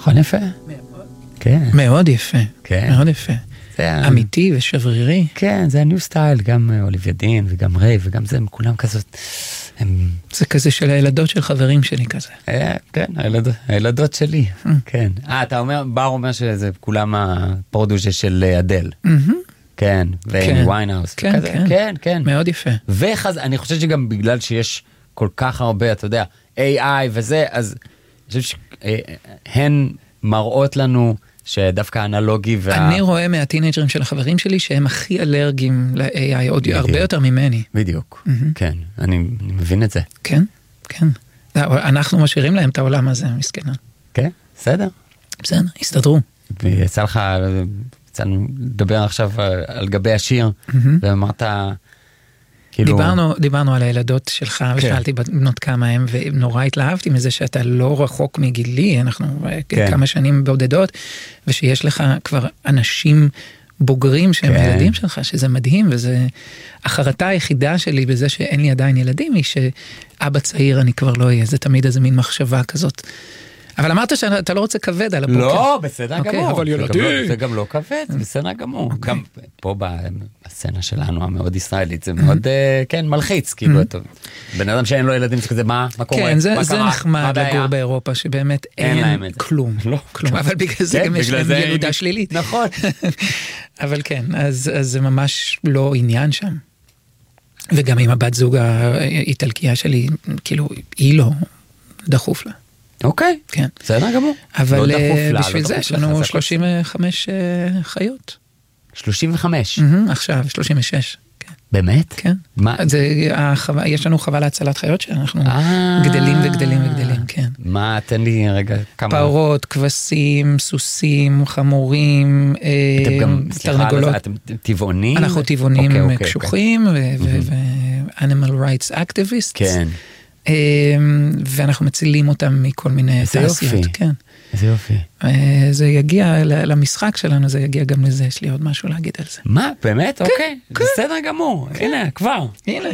נכון, יפה. כן. מאוד יפה. כן. מאוד יפה. אמיתי ושברירי. כן, זה הניו סטייל, גם אוליביה דין וגם ריי וגם זה, כולם כזאת. זה כזה של הילדות של חברים שלי כזה. כן, הילדות שלי. כן. אתה אומר, בר אומר שזה כולם הפרודושה של אדל. כן, ואימי ויינהאוס. כן, כן. מאוד יפה. אני חושב שגם בגלל שיש כל כך הרבה, אתה יודע, AI וזה, אז אני חושב שהן מראות לנו שדווקא אנלוגי אני רואה מהטינג'רים של החברים שלי שהם הכי אלרגיים ל-AI, עוד הרבה יותר ממני. בדיוק, כן, אני מבין את זה. כן, כן. אנחנו משאירים להם את העולם הזה, מסכנה. כן, בסדר. בסדר, הסתדרו. ויצא לך, יצאנו לדבר עכשיו על גבי השיר, ואמרת, כאילו... דיברנו על הילדות שלך, ושאלתי בנות כמה הם, ונורא התלהבתי מזה שאתה לא רחוק מגילי, אנחנו כמה שנים בודדות, ושיש לך כבר אנשים בוגרים שהם ילדים שלך, שזה מדהים, וזה החרטה היחידה שלי בזה שאין לי עדיין ילדים, היא שאבא צעיר אני כבר לא אהיה, זה תמיד איזה מין מחשבה כזאת. אבל אמרת שאתה לא רוצה כבד על הבוקר. לא, בסדר גמור. אבל ילדים. זה גם לא כבד, בסדר גמור. גם פה בסצנה שלנו המאוד ישראלית, זה מאוד, כן, מלחיץ, כאילו, בן אדם שאין לו ילדים שכזה, מה קורה? כן, זה נחמד לגור באירופה, שבאמת אין כלום. כלום, אבל בגלל זה גם יש להם ילודה שלילית. נכון. אבל כן, אז זה ממש לא עניין שם. וגם עם הבת זוג האיטלקיה שלי, כאילו, היא לא דחוף לה. אוקיי, כן. בסדר גמור. אבל בשביל זה יש לנו 35 חיות. 35? עכשיו, 36. באמת? כן. יש לנו חווה להצלת חיות שאנחנו גדלים וגדלים וגדלים, כן. מה, תן לי רגע כמה... פרות, כבשים, סוסים, חמורים, תרנגולות. אתם טבעונים? אנחנו טבעונים קשוחים, ו-animal rights activists. כן. ואנחנו מצילים אותם מכל מיני תעשיות. כן. איזה יופי. זה יגיע למשחק שלנו, זה יגיע גם לזה, יש לי עוד משהו להגיד על זה. מה, באמת? אוקיי. בסדר גמור. הנה, כבר. הנה.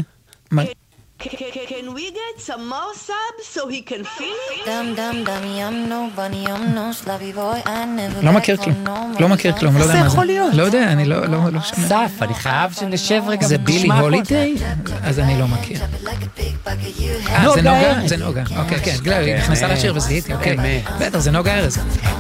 Can we get some more subs so he can feel it? I'm no bunny, I'm no slobby boy, I never... לא מכיר כלום, לא מכיר כלום, לא יודע מה זה. זה יכול להיות. לא יודע, אני לא שומע. סף, אני חייב שנשב רגע. זה בילי הולידיי? אז אני לא מכיר. זה נוגה? זה נוגה. אוקיי, כן, נכנסה לשיר וזיהיתי, אוקיי. בטח, זה נוגה ארז.